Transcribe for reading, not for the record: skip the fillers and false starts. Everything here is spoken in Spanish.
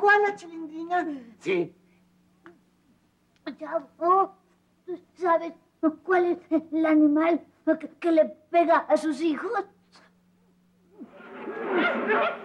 va la Chilindrina? Sí. Chavo, ¿tú sabes cuál es el animal que le pega a sus hijos?